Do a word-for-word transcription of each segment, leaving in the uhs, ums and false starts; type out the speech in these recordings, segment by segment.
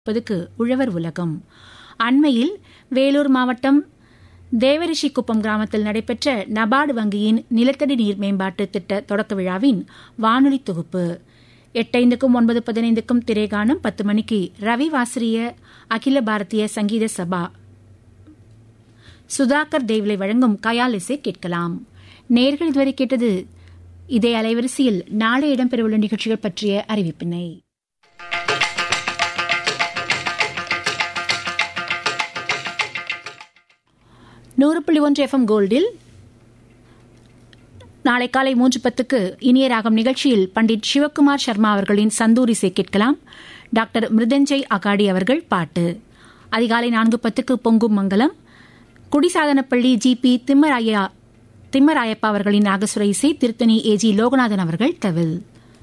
பதுக்கு உழவர் உலகம். அண்மையில் வேலூர் மாவட்டம் தேவரிஷிக்குப்பம் கிராமத்தில் நடைபெற்ற நபார்டு வங்கியின் நிலத்தடி நீர் மேம்பாட்டு திட்ட தொடக்க விழாவின் வானொலி தொகுப்பு. எட்டைந்துக்கும் ஒன்பது பதினைந்துக்கும் திரைகாணும், பத்து மணிக்கு ரவி வாசிரிய அகில பாரதிய சங்கீத சபா சுதாகர் தேவ்லை வழங்கும் கயால் இசை கேட்கலாம். நேர்கள் இதுவரை கேட்டது இதே அலைவரிசையில் நாளை இடம்பெறவுள்ள நிகழ்ச்சிகள் பற்றிய அறிவிப்பினை. நூறு புள்ளி ஒன்று எஃப்எம் கோல்டில் நாளை காலை மூன்று பத்துக்கு இனிய ராகம் நிகழ்ச்சியில் பண்டிட் சிவகுமார் சர்மா அவர்களின் சந்தூர் இசை கேட்கலாம். டாக்டர் மிருதஞ்சய் அகாடி அவர்கள் பாட்டு. அதிகாலை நான்கு பத்துக்கு பொங்கும் மங்கலம், குடிசாதனப்பள்ளி ஜி பி திம்மராயா திம்மராயப்பா அவர்களின் நாகசுர இசை, திருத்தணி ஏ ஜி லோகநாதன் அவர்கள் தவில்.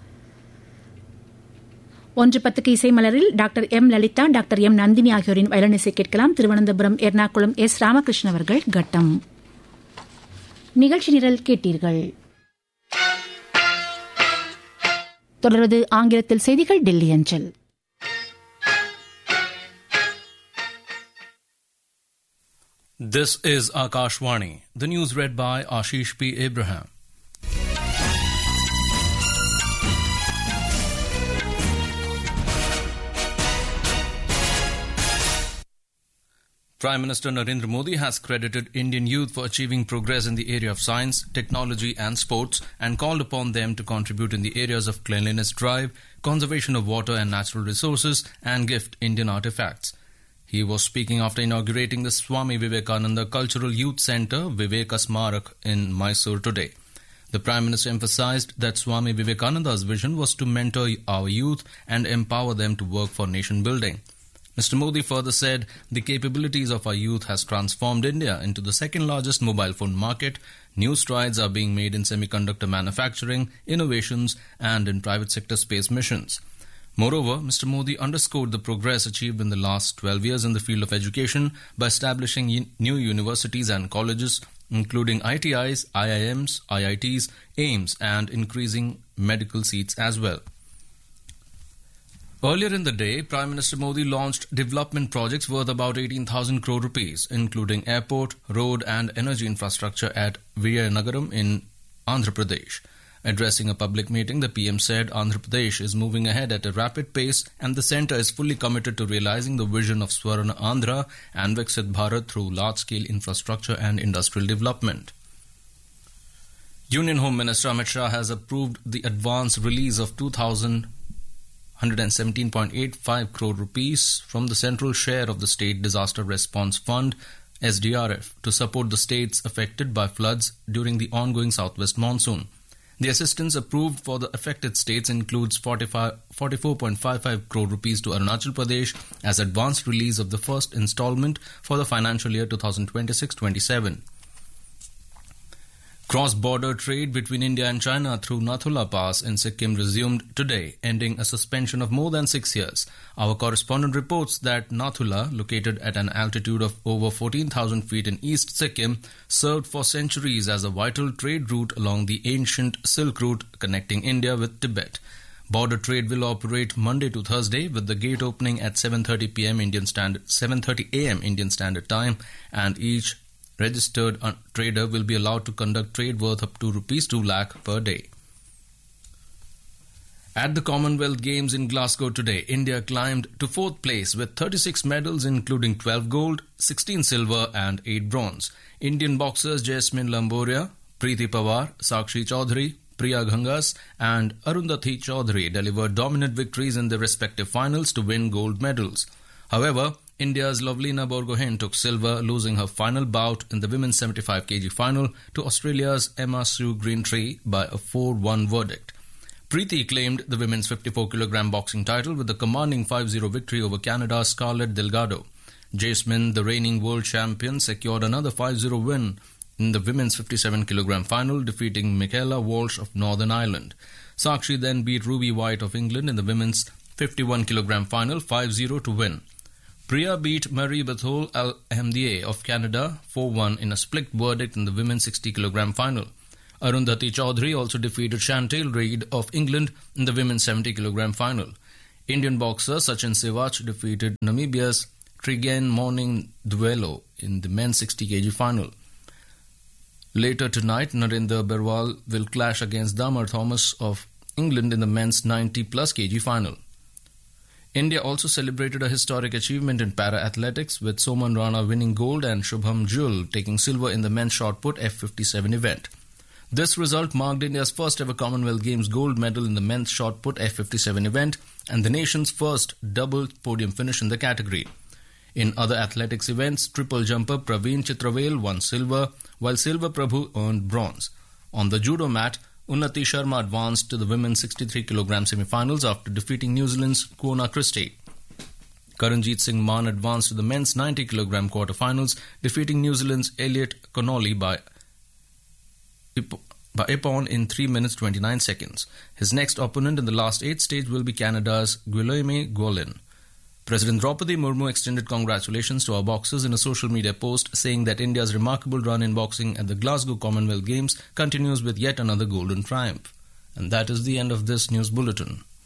ஒன்று பத்துக்கு இசை மலரில் doctor M Lalitha, doctor M Nandini ஆகியோரின் வயலின் இசை கேட்கலாம். திருவனந்தபுரம் எர்ணாகுளம் எஸ் ராமகிருஷ்ணன் அவர்கள் கட்டம். நிகழ்ச்சி நிரல் கேட்டீர்கள். தொடர்வது ஆங்கிலத்தில் செய்திகள் டெல்லி அஞ்சல். This is Akashvani. The news read by Ashish P. Abraham. Prime Minister Narendra Modi has credited Indian youth for achieving progress in the area of science, technology and sports and called upon them to contribute in the areas of cleanliness drive, conservation of water and natural resources and gift Indian artifacts. He was speaking after inaugurating the Swami Vivekananda Cultural Youth Centre, Viveka Smarak, in Mysore today. The Prime Minister emphasized that Swami Vivekananda's vision was to mentor our youth and empower them to work for nation building. Mister Modi further said the capabilities of our youth has transformed India into the second largest mobile phone market. New strides are being made in semiconductor manufacturing, innovations and in private sector space missions. Moreover, Mister Modi underscored the progress achieved in the last twelve years in the field of education by establishing new universities and colleges, including I T Is, I I Ms, I I Ts, AIIMS and increasing medical seats as well. Earlier in the day, Prime Minister Modi launched development projects worth about eighteen thousand crore rupees, including airport, road and energy infrastructure at Vizianagaram in Andhra Pradesh. Addressing a public meeting, the P M said Andhra Pradesh is moving ahead at a rapid pace and the centre is fully committed to realising the vision of Swarna Andhra and Viksit Bharat through large-scale infrastructure and industrial development. Union Home Minister Amit Shah has approved the advance release of two thousand one hundred seventeen point eight five crore rupees from the central share of the State Disaster Response Fund S D R F to support the states affected by floods during the ongoing southwest monsoon. The assistance approved for the affected states includes forty-four point five five crore rupees to Arunachal Pradesh as advanced release of the first installment for the financial year twenty twenty-six twenty-seven. Cross-border trade between India and China through Nathula Pass in Sikkim resumed today, ending a suspension of more than six years. Our correspondent reports that Nathula, located at an altitude of over fourteen thousand feet in East Sikkim, served for centuries as a vital trade route along the ancient Silk Route connecting India with Tibet. Border trade will operate Monday to Thursday, with the gate opening at seven thirty p m Indian Standard seven thirty a m Indian Standard Time, and each registered trader will be allowed to conduct trade worth up to rupees two lakh per day. At the Commonwealth Games in Glasgow today, India climbed to fourth place with thirty-six medals, including twelve gold, sixteen silver and eight bronze. Indian boxers Jasmine Lamboria, Preeti Pawar, Sakshi Chaudhary, Priya Ghangas and Arundhati Chaudhary delivered dominant victories in their respective finals to win gold medals. However, India's Lovelina Borgohain took silver, losing her final bout in the women's seventy-five kilogram final to Australia's Emma Sue Greentree by a four one verdict. Preeti claimed the women's fifty-four kilogram boxing title with a commanding five zero victory over Canada's Scarlett Delgado. Jasmine, the reigning world champion, secured another five zero win in the women's fifty-seven kilogram final, defeating Michaela Walsh of Northern Ireland. Sakshi then beat Ruby White of England in the women's fifty-one kilogram final five zero to win. Priya beat Marie Bethol Al-Hamdieh of Canada four one in a split verdict in the women's sixty kilogram final. Arundhati Chaudhary also defeated Chantal Reid of England in the women's seventy kilogram final. Indian boxer Sachin Sivach defeated Namibia's Trigen Morning Duelo in the men's sixty kilogram final. Later tonight, Narendra Berwal will clash against Damar Thomas of England in the men's ninety plus kilogram final. India also celebrated a historic achievement in para-athletics with Soman Rana winning gold and Shubham Jewel taking silver in the men's shot put F fifty-seven event. This result marked India's first ever Commonwealth Games gold medal in the men's shot put F fifty-seven event and the nation's first double podium finish in the category. In other athletics events, triple jumper Praveen Chitravel won silver, while Silva Prabhu earned bronze. On the judo mat, Unnati Sharma advanced to the women's sixty-three kilogram semi-finals after defeating New Zealand's Kuona Christie. Karanjit Singh Mann advanced to the men's ninety kilogram quarter-finals, defeating New Zealand's Elliot Connolly by by Ippon in three minutes twenty-nine seconds. His next opponent in the last eight stage will be Canada's Guillaume Guolin. President Draupadi Murmu extended congratulations to our boxers in a social media post, saying that India's remarkable run in boxing at the Glasgow Commonwealth Games continues with yet another golden triumph. And that is the end of this news bulletin.